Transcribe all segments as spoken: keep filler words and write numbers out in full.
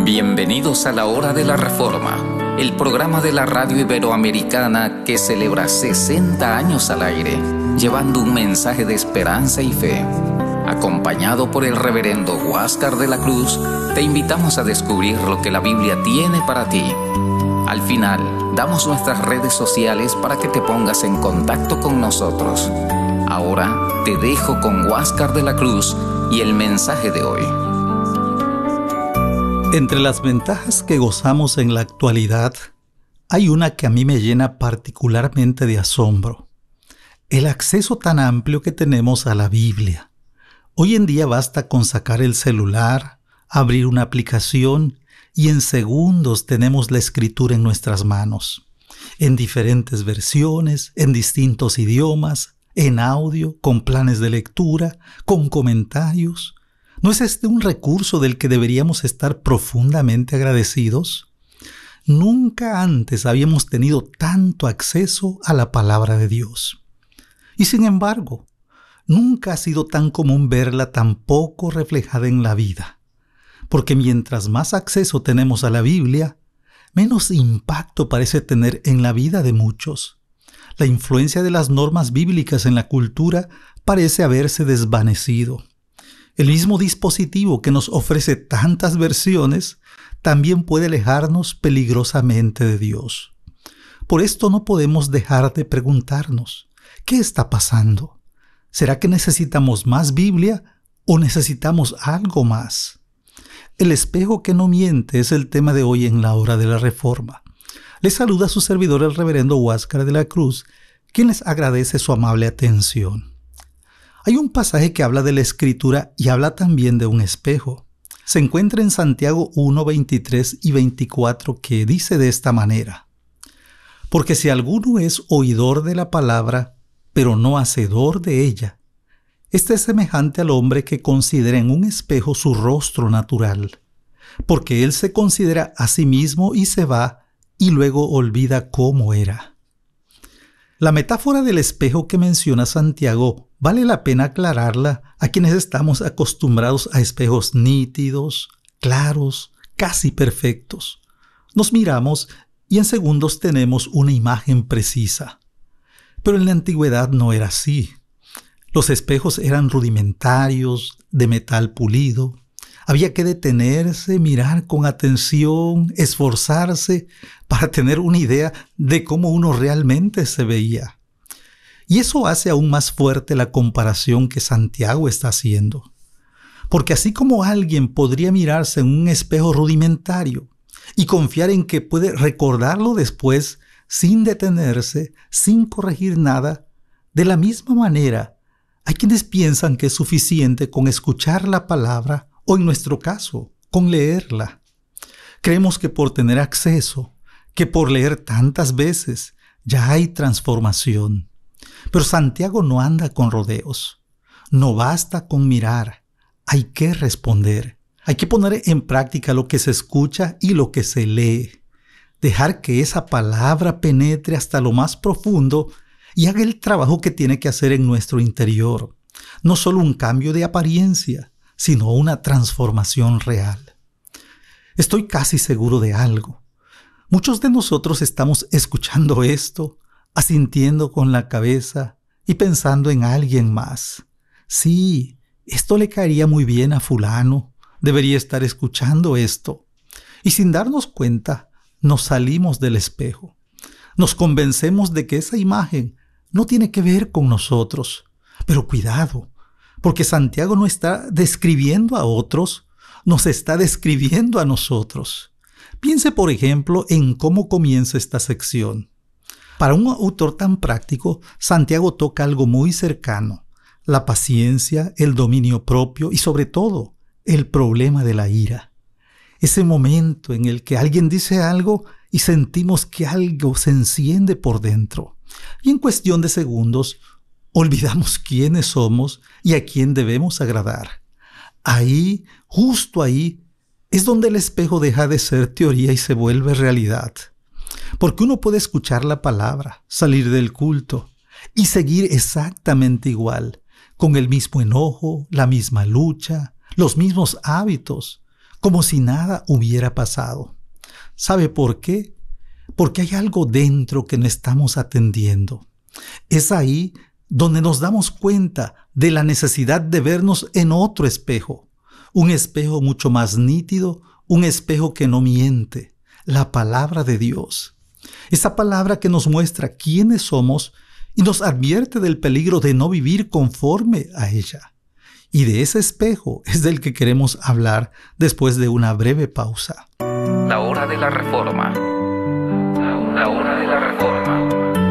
Bienvenidos a la Hora de la Reforma, el programa de la radio iberoamericana que celebra sesenta años al aire, llevando un mensaje de esperanza y fe. Acompañado por el reverendo Huáscar de la Cruz, te invitamos a descubrir lo que la Biblia tiene para ti. Al final, damos nuestras redes sociales para que te pongas en contacto con nosotros. Ahora te dejo con Huáscar de la Cruz y el mensaje de hoy. Entre las ventajas que gozamos en la actualidad, hay una que a mí me llena particularmente de asombro: el acceso tan amplio que tenemos a la Biblia. Hoy en día basta con sacar el celular, abrir una aplicación y en segundos tenemos la Escritura en nuestras manos, en diferentes versiones, en distintos idiomas, en audio, con planes de lectura, con comentarios. ¿No es este un recurso del que deberíamos estar profundamente agradecidos? Nunca antes habíamos tenido tanto acceso a la palabra de Dios. Y sin embargo, nunca ha sido tan común verla tan poco reflejada en la vida. Porque mientras más acceso tenemos a la Biblia, menos impacto parece tener en la vida de muchos. La influencia de las normas bíblicas en la cultura parece haberse desvanecido. El mismo dispositivo que nos ofrece tantas versiones también puede alejarnos peligrosamente de Dios. Por esto no podemos dejar de preguntarnos: ¿qué está pasando? ¿Será que necesitamos más Biblia o necesitamos algo más? El espejo que no miente es el tema de hoy en la Hora de la Reforma. Les saluda su servidor, el reverendo Huáscar de la Cruz, quien les agradece su amable atención. Hay un pasaje que habla de la Escritura y habla también de un espejo. Se encuentra en Santiago uno, veintitrés y veinticuatro, que dice de esta manera: Porque si alguno es oidor de la palabra, pero no hacedor de ella, este es semejante al hombre que considera en un espejo su rostro natural, porque él se considera a sí mismo y se va, y luego olvida cómo era. La metáfora del espejo que menciona Santiago vale la pena aclararla a quienes estamos acostumbrados a espejos nítidos, claros, casi perfectos. Nos miramos y en segundos tenemos una imagen precisa. Pero en la antigüedad no era así. Los espejos eran rudimentarios, de metal pulido. Había que detenerse, mirar con atención, esforzarse para tener una idea de cómo uno realmente se veía. Y eso hace aún más fuerte la comparación que Santiago está haciendo. Porque así como alguien podría mirarse en un espejo rudimentario y confiar en que puede recordarlo después sin detenerse, sin corregir nada, de la misma manera, hay quienes piensan que es suficiente con escuchar la palabra o, en nuestro caso, con leerla. Creemos que por tener acceso, que por leer tantas veces, ya hay transformación. Pero Santiago no anda con rodeos. No basta con mirar, hay que responder. Hay que poner en práctica lo que se escucha y lo que se lee. Dejar que esa palabra penetre hasta lo más profundo y haga el trabajo que tiene que hacer en nuestro interior. No solo un cambio de apariencia, sino una transformación real. Estoy casi seguro de algo. Muchos de nosotros estamos escuchando esto, asintiendo con la cabeza y pensando en alguien más. Sí, esto le caería muy bien a fulano, debería estar escuchando esto. Y sin darnos cuenta, nos salimos del espejo. Nos convencemos de que esa imagen no tiene que ver con nosotros. Pero cuidado, porque Santiago no está describiendo a otros, nos está describiendo a nosotros. Piense, por ejemplo, en cómo comienza esta sección. Para un autor tan práctico, Santiago toca algo muy cercano: la paciencia, el dominio propio y, sobre todo, el problema de la ira. Ese momento en el que alguien dice algo y sentimos que algo se enciende por dentro. Y en cuestión de segundos, olvidamos quiénes somos y a quién debemos agradar. Ahí, justo ahí, es donde el espejo deja de ser teoría y se vuelve realidad. Porque uno puede escuchar la palabra, salir del culto y seguir exactamente igual, con el mismo enojo, la misma lucha, los mismos hábitos, como si nada hubiera pasado. ¿Sabe por qué? Porque hay algo dentro que no estamos atendiendo. Es ahí donde nos damos cuenta de la necesidad de vernos en otro espejo, un espejo mucho más nítido, un espejo que no miente, la palabra de Dios. Esa palabra que nos muestra quiénes somos y nos advierte del peligro de no vivir conforme a ella. Y de ese espejo es del que queremos hablar después de una breve pausa. La hora de la reforma. La hora de la reforma.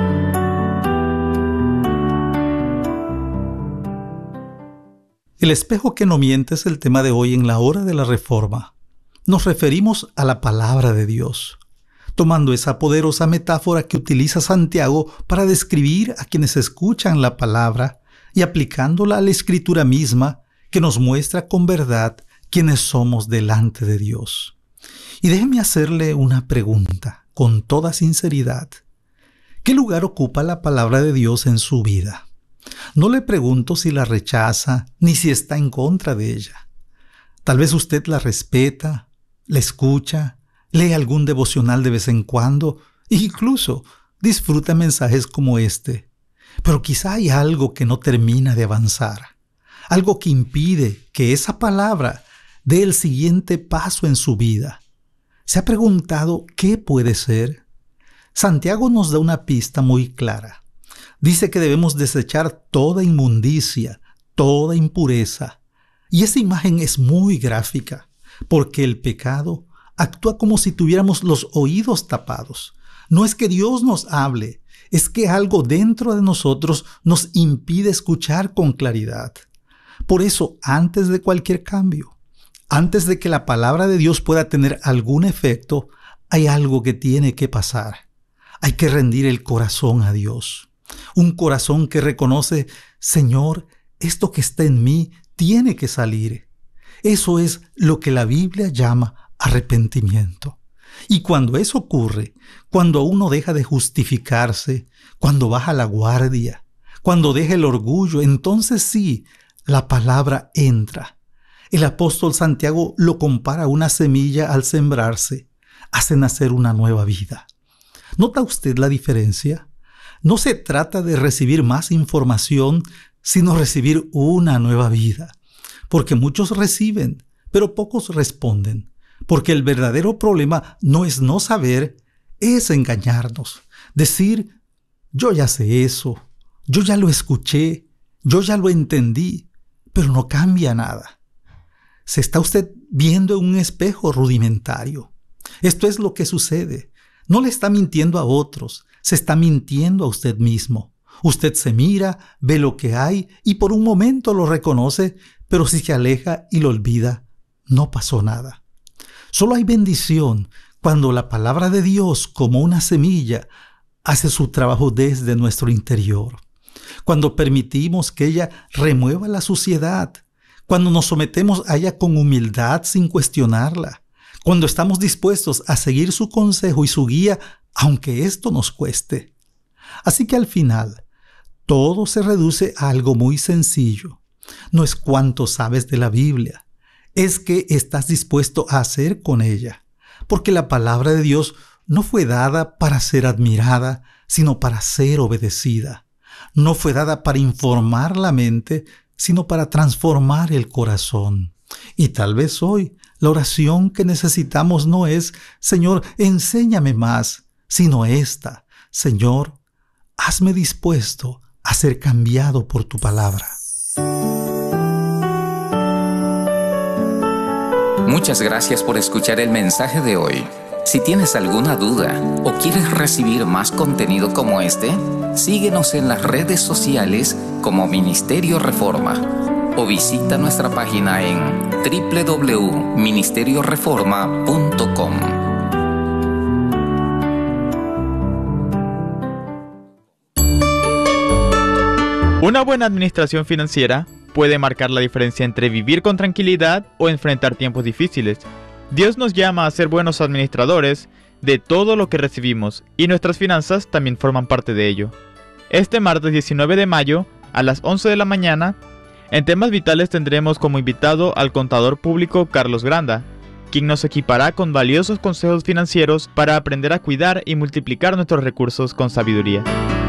El espejo que no miente es el tema de hoy en la hora de la reforma. Nos referimos a la palabra de Dios, tomando esa poderosa metáfora que utiliza Santiago para describir a quienes escuchan la palabra y aplicándola a la Escritura misma que nos muestra con verdad quiénes somos delante de Dios. Y déjeme hacerle una pregunta con toda sinceridad. ¿Qué lugar ocupa la palabra de Dios en su vida? No le pregunto si la rechaza ni si está en contra de ella. Tal vez usted la respeta, la escucha, lee algún devocional de vez en cuando e incluso disfruta mensajes como este. Pero quizá hay algo que no termina de avanzar, algo que impide que esa palabra dé el siguiente paso en su vida. ¿Se ha preguntado qué puede ser? Santiago nos da una pista muy clara. Dice que debemos desechar toda inmundicia, toda impureza. Y esa imagen es muy gráfica, porque el pecado actúa como si tuviéramos los oídos tapados. No es que Dios nos hable, es que algo dentro de nosotros nos impide escuchar con claridad. Por eso, antes de cualquier cambio, antes de que la palabra de Dios pueda tener algún efecto, hay algo que tiene que pasar. Hay que rendir el corazón a Dios. Un corazón que reconoce, Señor, esto que está en mí tiene que salir. Eso es lo que la Biblia llama arrepentimiento. Y cuando eso ocurre, cuando uno deja de justificarse, cuando baja la guardia, cuando deja el orgullo, entonces sí, la palabra entra. El apóstol Santiago lo compara a una semilla al sembrarse, hace nacer una nueva vida. ¿Nota usted la diferencia? No se trata de recibir más información, sino recibir una nueva vida. Porque muchos reciben, pero pocos responden. Porque el verdadero problema no es no saber, es engañarnos. Decir, yo ya sé eso, yo ya lo escuché, yo ya lo entendí, pero no cambia nada. Se está usted viendo en un espejo rudimentario. Esto es lo que sucede. No le está mintiendo a otros, se está mintiendo a usted mismo. Usted se mira, ve lo que hay y por un momento lo reconoce, pero si se aleja y lo olvida, no pasó nada. Solo hay bendición cuando la palabra de Dios, como una semilla, hace su trabajo desde nuestro interior. Cuando permitimos que ella remueva la suciedad, cuando nos sometemos a ella con humildad sin cuestionarla, cuando estamos dispuestos a seguir su consejo y su guía, aunque esto nos cueste. Así que al final, todo se reduce a algo muy sencillo. No es cuánto sabes de la Biblia, es que estás dispuesto a hacer con ella. Porque la palabra de Dios no fue dada para ser admirada, sino para ser obedecida. No fue dada para informar la mente, sino para transformar el corazón. Y tal vez hoy la oración que necesitamos no es, Señor, enséñame más, sino esta, Señor, hazme dispuesto a ser cambiado por tu palabra. Muchas gracias por escuchar el mensaje de hoy. Si tienes alguna duda o quieres recibir más contenido como este, síguenos en las redes sociales como Ministerio Reforma o visita nuestra página en doble u doble u doble u punto ministerio reforma punto com. Una buena administración financiera puede marcar la diferencia entre vivir con tranquilidad o enfrentar tiempos difíciles. Dios nos llama a ser buenos administradores de todo lo que recibimos y nuestras finanzas también forman parte de ello. Este martes diecinueve de mayo a las once de la mañana, en Temas Vitales tendremos como invitado al contador público Carlos Granda. quien nos equipará con valiosos consejos financieros para aprender a cuidar y multiplicar nuestros recursos con sabiduría.